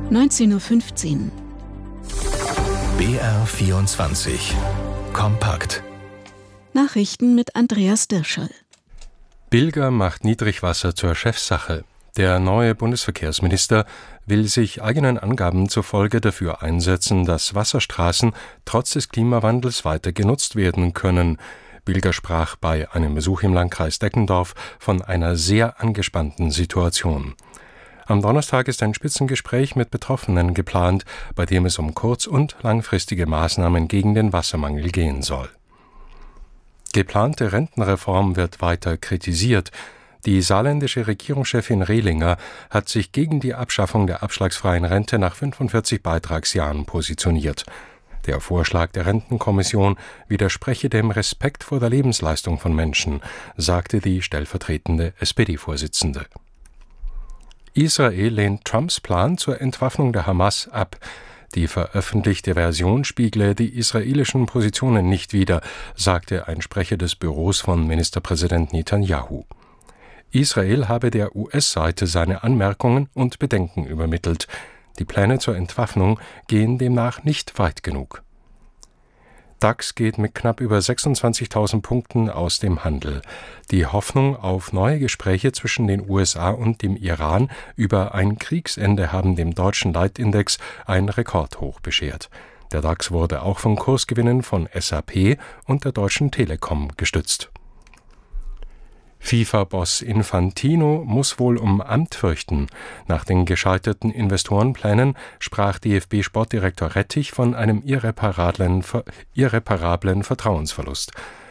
19:15 Uhr. BR24 Kompakt. Nachrichten mit Andreas Dirschall. Bilger macht Niedrigwasser zur Chefsache. Der neue Bundesverkehrsminister will sich eigenen Angaben zufolge dafür einsetzen, dass Wasserstraßen trotz des Klimawandels weiter genutzt werden können. Bilger sprach bei einem Besuch im Landkreis Deckendorf von einer sehr angespannten Situation. Am Donnerstag ist ein Spitzengespräch mit Betroffenen geplant, bei dem es um kurz- und langfristige Maßnahmen gegen den Wassermangel gehen soll. Geplante Rentenreform wird weiter kritisiert. Die saarländische Regierungschefin Rehlinger hat sich gegen die Abschaffung der abschlagsfreien Rente nach 45 Beitragsjahren positioniert. Der Vorschlag der Rentenkommission widerspreche dem Respekt vor der Lebensleistung von Menschen, sagte die stellvertretende SPD-Vorsitzende. Israel lehnt Trumps Plan zur Entwaffnung der Hamas ab. Die veröffentlichte Version spiegle die israelischen Positionen nicht wider, sagte ein Sprecher des Büros von Ministerpräsident Netanyahu. Israel habe der US-Seite seine Anmerkungen und Bedenken übermittelt. Die Pläne zur Entwaffnung gehen demnach nicht weit genug. DAX geht mit knapp über 26.000 Punkten aus dem Handel. Die Hoffnung auf neue Gespräche zwischen den USA und dem Iran über ein Kriegsende haben dem deutschen Leitindex ein Rekordhoch beschert. Der DAX wurde auch von Kursgewinnen von SAP und der Deutschen Telekom gestützt. FIFA-Boss Infantino muss wohl um Amt fürchten. Nach den gescheiterten Investorenplänen sprach DFB-Sportdirektor Rettich von einem irreparablen Vertrauensverlust.